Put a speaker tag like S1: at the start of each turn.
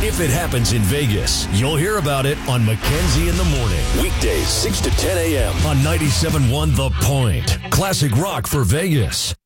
S1: If it happens in Vegas, you'll hear about it on Mackenzie in the Morning. Weekdays, 6 to 10 a.m. on 97.1 The Point. Classic rock for Vegas.